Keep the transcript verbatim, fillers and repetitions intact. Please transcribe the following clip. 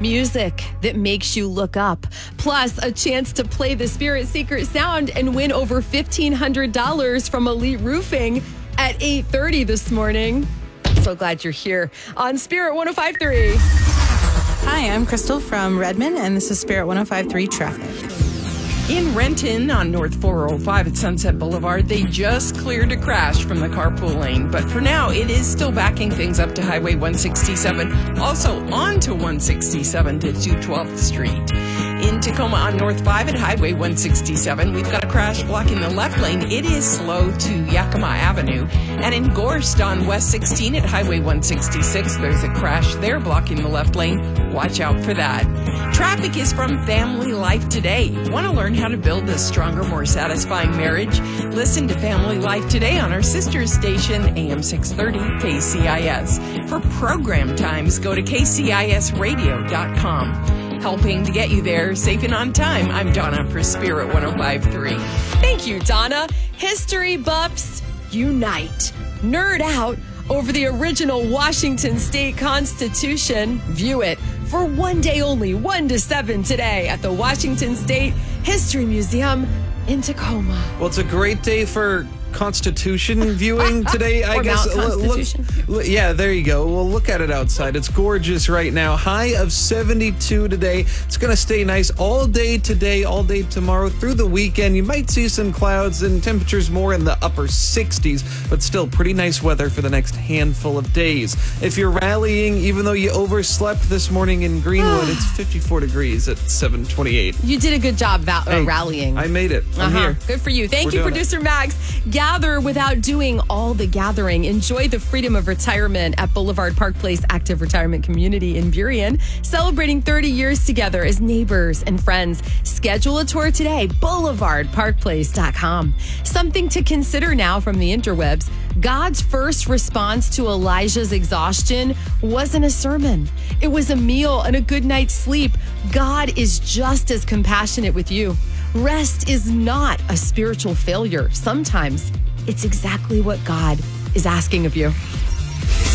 music that makes you look up, plus a chance to play the Spirit Secret Sound and win over fifteen hundred dollars from Elite Roofing at eight thirty this morning. So glad you're here on Spirit one oh five point three. Hi, I'm Crystal from Redmond, and this is Spirit one oh five point three Traffic. In Renton on North four oh five at Sunset Boulevard, they just cleared a crash from the carpool lane. But for now, it is still backing things up to Highway one sixty-seven. Also onto one sixty-seven to two twelfth Street. In Tacoma on North five at Highway one sixty-seven, we've got a crash blocking the left lane. It is slow to Yakima Avenue. And in Gorst on West sixteen at Highway one sixty-six, there's a crash there blocking the left lane. Watch out for that. Traffic is from Family Life Today. Want to learn how to build a stronger, more satisfying marriage? Listen to Family Life Today on our sister station, A M six thirty K C I S. For program times, go to K C I S radio dot com. Helping to get you there safe and on time, I'm Donna for Spirit one oh five point three. Thank you, Donna. History buffs unite. Nerd out over the original Washington State Constitution. View it for one day only, one to seven today at the Washington State History Museum in Tacoma. Well, it's a great day for Constitution viewing today, I or guess. Mount Constitution. Look, look, yeah, there you go. Well, look at it outside. It's gorgeous right now. High of seventy-two today. It's going to stay nice all day today, all day tomorrow, through the weekend. You might see some clouds and temperatures more in the upper sixties, but still pretty nice weather for the next handful of days. If you're rallying, even though you overslept this morning in Greenwood, it's fifty-four degrees at seven twenty-eight. You did a good job va- uh, Hey, rallying. I made it. I'm uh-huh. here. Good for you. Thank We're you, doing producer Max. Gather without doing all the gathering. Enjoy the freedom of retirement at Boulevard Park Place Active Retirement Community in Burien. Celebrating thirty years together as neighbors and friends. Schedule a tour today, boulevard park place dot com. Something to consider now from the interwebs. God's first response to Elijah's exhaustion wasn't a sermon. It was a meal and a good night's sleep. God is just as compassionate with you. Rest is not a spiritual failure. Sometimes it's exactly what God is asking of you.